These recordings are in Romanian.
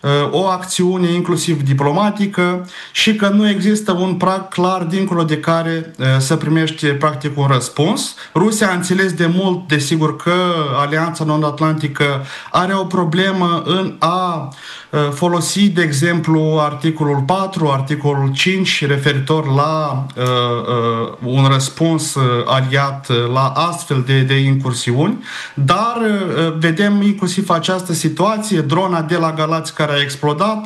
o acțiune inclusiv diplomatică și că nu există un prag clar dincolo de care să primește practic un răspuns. Rusia a înțeles de mult, desigur, că Alianța Nord-Atlantică are o problemă în a folosi, de exemplu, articolul 4, articolul 5 referitor la un răspuns aliat la astfel de incursiuni, dar vedem inclusiv această situație, drona de la Galați care a explodat.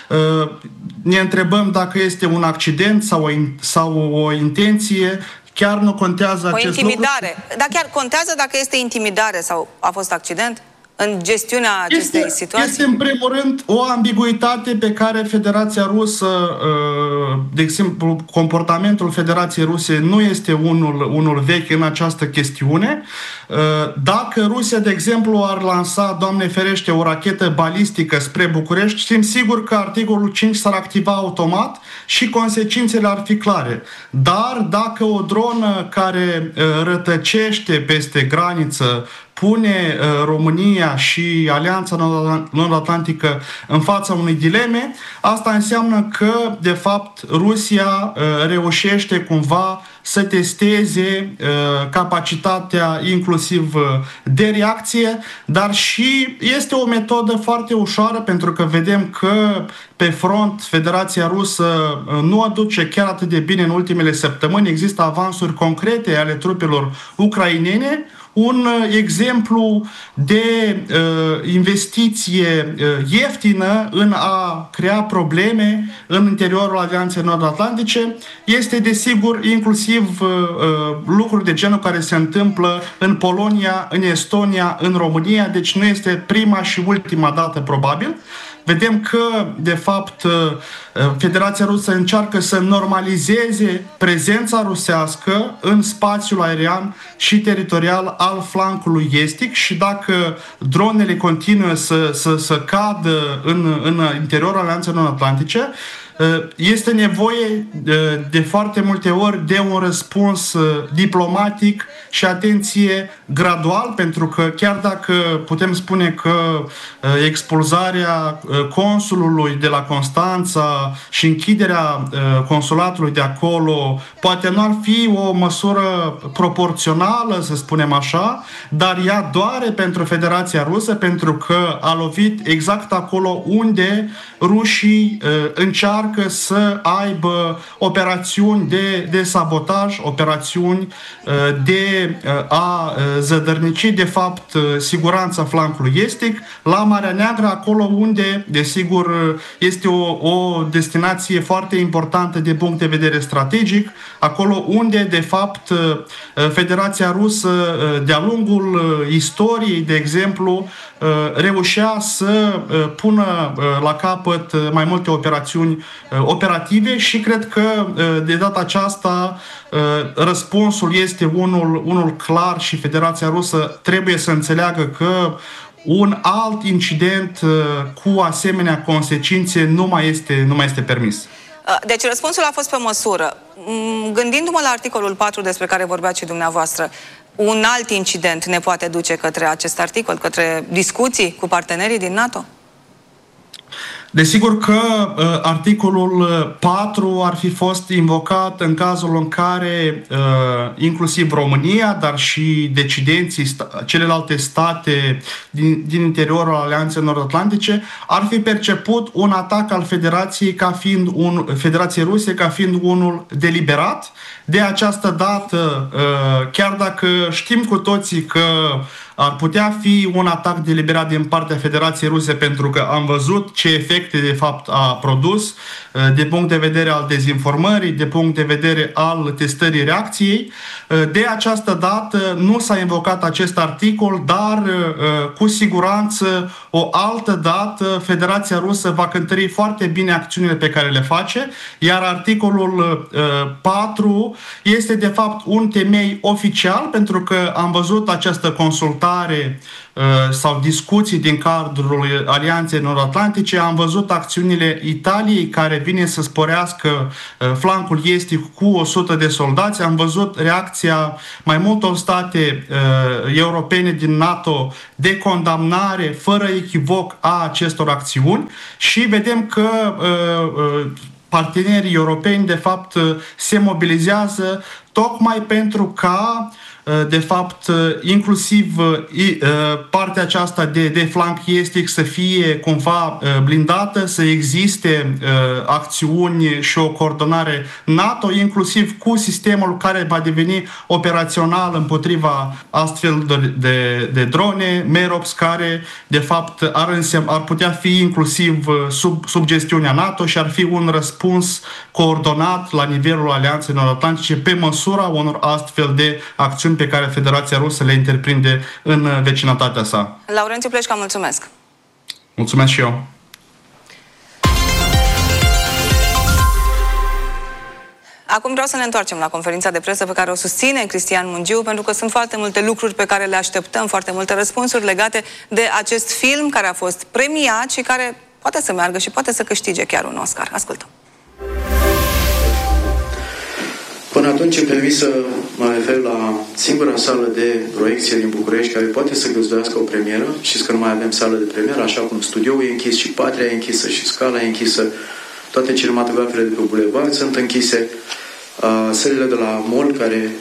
Ne întrebăm dacă este un accident sau o intenție. Chiar nu contează acest lucru. O intimidare. Dar chiar contează dacă este intimidare sau a fost accident în gestiunea acestei situații? Este în primul rând o ambiguitate pe care Federația Rusă, de exemplu, comportamentul Federației Ruse nu este unul vechi în această chestiune. Dacă Rusia, de exemplu, ar lansa, Doamne ferește, o rachetă balistică spre București, știm sigur că articolul 5 s-ar activa automat și consecințele ar fi clare. Dar dacă o dronă care rătăcește peste graniță pune România și Alianța Nord-Atlantică în fața unei dileme, asta înseamnă că, de fapt, Rusia reușește cumva să testeze capacitatea inclusiv de reacție, dar și este o metodă foarte ușoară pentru că vedem că pe front Federația Rusă nu aduce chiar atât de bine în ultimele săptămâni, există avansuri concrete ale trupelor ucrainene. Un exemplu de investiție ieftină în a crea probleme în interiorul Alianței Nord-Atlantice este, desigur, inclusiv lucruri de genul care se întâmplă în Polonia, în Estonia, în România, deci nu este prima și ultima dată, probabil. Vedem că, de fapt, Federația Rusă încearcă să normalizeze prezența rusească în spațiul aerian și teritorial al flancului estic și dacă dronele continuă să cadă în interiorul Alianței Nord-Atlantice, este nevoie de foarte multe ori de un răspuns diplomatic și, atenție, gradual, pentru că chiar dacă putem spune că expulzarea consulului de la Constanța și închiderea consulatului de acolo poate nu ar fi o măsură proporțională, să spunem așa, dar ea doare pentru Federația Rusă pentru că a lovit exact acolo unde rușii încearcă să aibă operațiuni de sabotaj, operațiuni de a zădărnici, de fapt, siguranța flancului estic, la Marea Neagră, acolo unde, desigur, este o destinație foarte importantă de punct de vedere strategic, acolo unde, de fapt, Federația Rusă, de-a lungul istoriei, de exemplu, reușea să pună la capăt mai multe operațiuni operative și cred că de data aceasta răspunsul este unul clar și Federația Rusă trebuie să înțeleagă că un alt incident cu asemenea consecințe nu mai este permis. Deci răspunsul a fost pe măsură. Gândindu-mă la articolul 4 despre care vorbeați și dumneavoastră, un alt incident ne poate duce către acest articol, către discuții cu partenerii din NATO? Desigur că articolul 4 ar fi fost invocat în cazul în care inclusiv România, dar și decidenții celelalte state din interiorul Alianței Nord-Atlantice ar fi perceput un atac al Federației Ruse ca fiind unul deliberat. De această dată, chiar dacă știm cu toții că ar putea fi un atac deliberat din partea Federației Ruse pentru că am văzut ce efecte de fapt a produs de punct de vedere al dezinformării, de punct de vedere al testării reacției. De această dată nu s-a invocat acest articol, dar cu siguranță o altă dată Federația Rusă va cântări foarte bine acțiunile pe care le face, iar articolul 4 este de fapt un temei oficial pentru că am văzut această consultare comunicare sau discuții din cadrul Alianței Nord-Atlantice. Am văzut acțiunile Italiei, care vine să sporească flancul estic cu 100 de soldați. Am văzut reacția mai multor state europene din NATO de condamnare fără echivoc a acestor acțiuni și vedem că partenerii europeni de fapt se mobilizează tocmai pentru ca de fapt inclusiv partea aceasta de flanc estic să fie cumva blindată, să existe acțiuni și o coordonare NATO, inclusiv cu sistemul care va deveni operațional împotriva astfel de drone, MEROPS, care de fapt ar putea fi inclusiv sub gestiunea NATO și ar fi un răspuns coordonat la nivelul Alianței Nord-Atlantice pe măsura unor astfel de acțiuni pe care Federația Rusă le întreprinde în vecinătatea sa. Laurențiu Pleșca, mulțumesc! Mulțumesc și eu! Acum vreau să ne întoarcem la conferința de presă pe care o susține Cristian Mungiu, pentru că sunt foarte multe lucruri pe care le așteptăm, foarte multe răspunsuri legate de acest film care a fost premiat și care poate să meargă și poate să câștige chiar un Oscar. Ascultăm! Până atunci îmi permis să mă refer la singura sală de proiecție din București care poate să găzduiască o premieră. Știți că nu mai avem sală de premieră, așa cum studioul e închis și Patria e închisă și Scala e închisă. Toate cinematografele de pe Bulevard sunt închise. Sălile de la mall care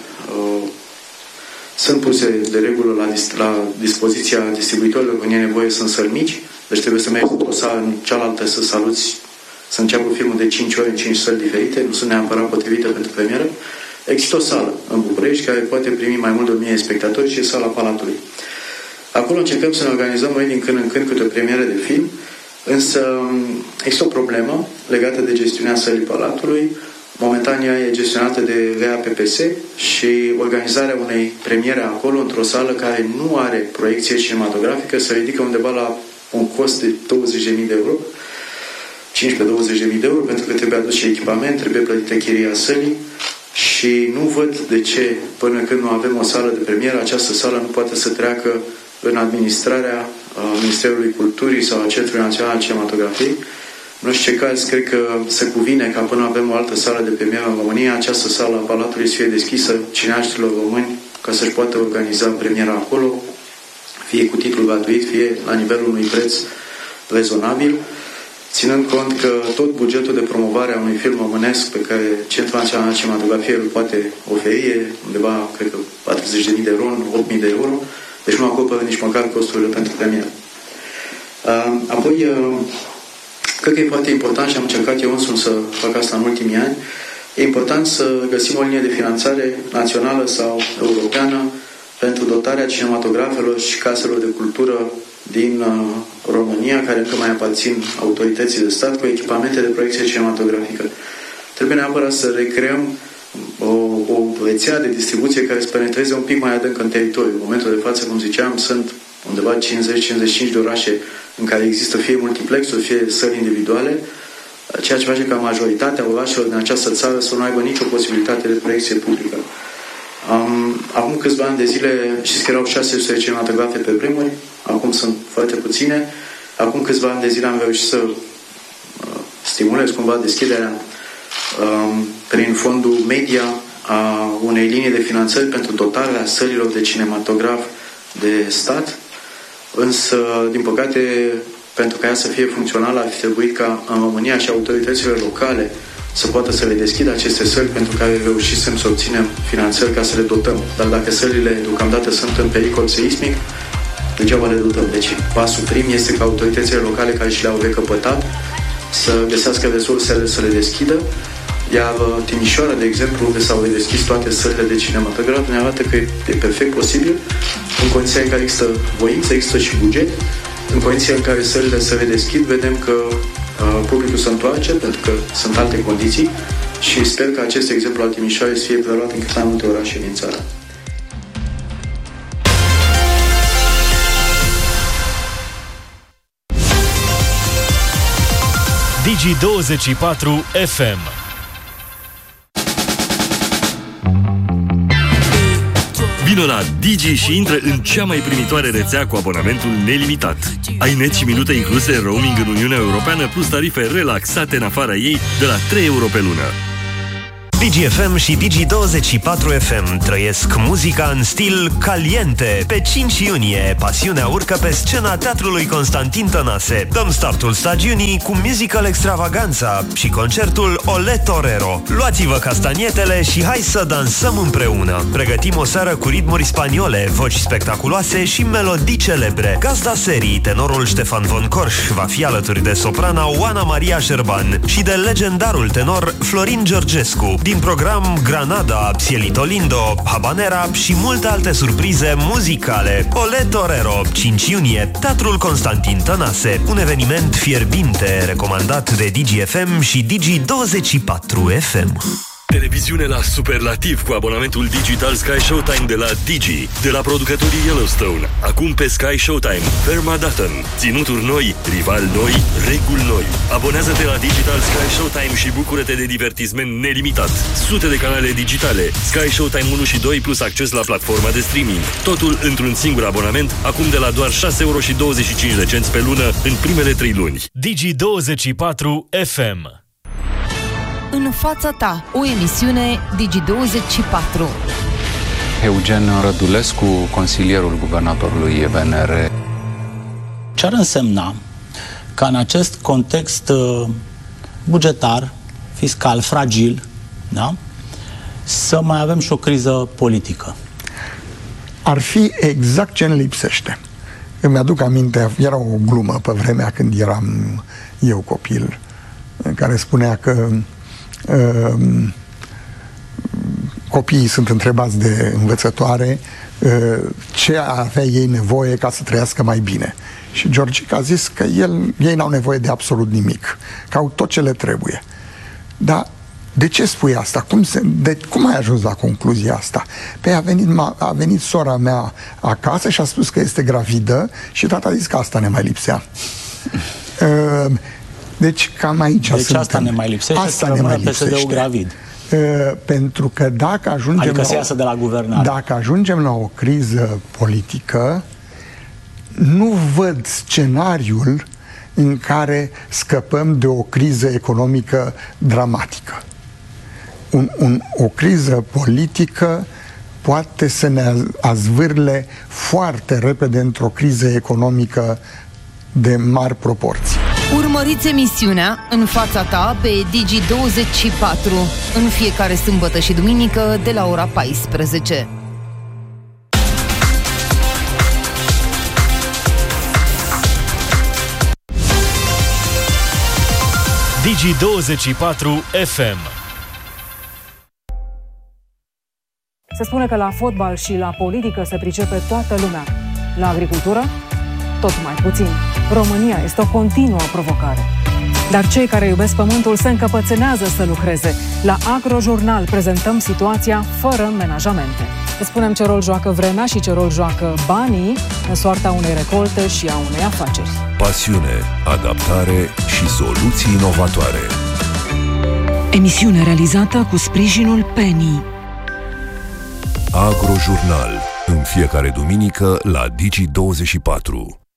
sunt puse de regulă la dispoziția distribuitorilor când e nevoie sunt săli mici. Deci trebuie să mergi într-o sală în cealaltă să saluți, să înceapă filmul de 5 ori în 5 săli diferite, nu sunt neapărat potrivite pentru premieră. Există o sală în București care poate primi mai mult de 1000 spectatori și e sala Palatului. Acolo încercăm să ne organizăm noi din când în când câte o premieră de film, însă există o problemă legată de gestiunea sălii Palatului. Momentan ea e gestionată de VAPPS și organizarea unei premiere acolo, într-o sală care nu are proiecție cinematografică, se ridică undeva la un cost de 20.000 de euro, 15-20.000 de euro, pentru că trebuie adus și echipament, trebuie plătită chiria sălii și nu văd de ce, până când nu avem o sală de premieră, această sală nu poate să treacă în administrarea Ministerului Culturii sau a Centrului Național al Cinematografiei. Nu știu ce caz, cred că se cuvine ca până avem o altă sală de premieră în România, această sală a Palatului să fie deschisă cineaștilor români ca să-și poată organiza premiera acolo, fie cu titlu gratuit, fie la nivelul unui preț rezonabil, ținând cont că tot bugetul de promovare a unui film românesc pe care Centrul Național al Cinematografiei îl poate oferi e undeva, cred că 40.000 de euro, 8.000 de euro, deci nu acoperă nici măcar costurile pentru premieră. Apoi, cred că e foarte important și am încercat eu însumi să fac asta în ultimii ani, e important să găsim o linie de finanțare națională sau europeană pentru dotarea cinematografelor și caselor de cultură din România, care încă mai aparțin autorității de stat, cu echipamente de proiecție cinematografică. Trebuie neapărat să recreăm o rețea de distribuție care să penetreze un pic mai adânc în teritoriu. În momentul de față, cum ziceam, sunt undeva 50-55 de orașe în care există fie multiplexuri, fie săli individuale, ceea ce face ca majoritatea orașelor din această țară să nu aibă nicio posibilitate de proiecție publică. Acum câțiva ani de zile, știți că erau 600 de cinematografe pe vremuri, acum sunt foarte puține. Acum câțiva ani de zile am reușit să stimulez cumva deschiderea prin fondul media a unei linii de finanțări pentru dotarea sălilor de cinematograf de stat, însă, din păcate, pentru ca ea să fie funcțională, ar fi trebuit ca în România și autoritățile locale să poată să le deschidă aceste săli pentru care reușisem să obținem finanțări ca să le dotăm. Dar dacă sălile deocamdată sunt în pericol seismic, degeaba le dotăm. Deci pasul prim este ca autoritățile locale care și le-au recăpătat să găsească resursele să le deschidă. Iar Timișoara, de exemplu, unde s-au redeschis toate sălile de cinematograf, ne arată că e perfect posibil, în condiția în care există voință, există și buget, în condiția în care sălile se redeschid, vedem că publicul se întoarce, pentru că sunt alte condiții și sper că acest exemplu al Timișoarei să fie preluat în cât mai multe orașe din țară. Digi24 FM. Vino la Digi și intră în cea mai primitoare rețea cu abonamentul nelimitat. Ai net și minute incluse în roaming în Uniunea Europeană, plus tarife relaxate în afara ei de la 3 euro pe lună. Digi FM și Digi24 FM trăiesc muzica în stil caliente. Pe 5 iunie, pasiunea urcă pe scena Teatrului Constantin Tănase. Dăm startul stagiunii cu musical extravaganța și concertul Olé Torero. Luați-vă castanietele și hai să dansăm împreună. Pregătim o seară cu ritmuri spaniole, voci spectaculoase și melodii celebre. Gazda serii, tenorul Ștefan von Korsch, va fi alături de soprana Oana Maria Șerban și de legendarul tenor Florin Georgescu. Din program Granada, Cielito Lindo, Habanera și multe alte surprize muzicale. Olé Torero, 5 iunie, Teatrul Constantin Tănase. Un eveniment fierbinte recomandat de Digi FM și Digi24 FM. Televiziune la superlativ cu abonamentul digital Sky Showtime de la Digi, de la producătorii Yellowstone. Acum pe Sky Showtime, Ferma Dutton, ținuturi noi, rivali noi, reguli noi. Abonează-te la Digital Sky Showtime și bucură-te de divertisment nelimitat. Sute de canale digitale, Sky Showtime 1 și 2 plus acces la platforma de streaming. Totul într-un singur abonament, acum de la doar 6,25 euro pe lună în primele 3 luni. Digi24 FM. În fața ta, o emisiune Digi24. Eugen Rădulescu, consilierul guvernatorului VNR. Ce ar însemna ca în acest context bugetar, fiscal, fragil, da? Să mai avem și o criză politică? Ar fi exact ce ne lipsește. Îmi aduc aminte, era o glumă pe vremea când eram eu copil, care spunea că copiii sunt întrebați de învățătoare ce avea ei nevoie ca să trăiască mai bine. Și Georgica a zis că ei n-au nevoie de absolut nimic, că au tot ce le trebuie. Dar de ce spui asta? Cum ai ajuns la concluzia asta? Păi a venit sora mea acasă și a spus că este gravidă și tata a zis că asta ne mai lipsea. Deci cam aici suntem. Asta ne mai lipsește, asta ne mai lipsește. PSD-ul gravid. Pentru că dacă ajungem adică să iasă de la guvernare. Dacă ajungem la o criză politică, nu văd scenariul în care scăpăm de o criză economică dramatică. O criză politică poate să ne azvârle foarte repede într-o criză economică de mari proporții. Urmăriți emisiunea În fața ta pe Digi24 în fiecare sâmbătă și duminică de la ora 14. Digi24 FM. Se spune că la fotbal și la politică se pricepe toată lumea. La agricultură? Tot mai puțin. România este o continuă provocare. Dar cei care iubesc pământul se încăpățânează să lucreze. La Agrojurnal prezentăm situația fără menajamente. Îți spunem ce rol joacă vremea și ce rol joacă banii în soarta unei recolte și a unei afaceri. Pasiune, adaptare și soluții inovatoare. Emisiune realizată cu sprijinul Penny. Agrojurnal, în fiecare duminică la Digi24.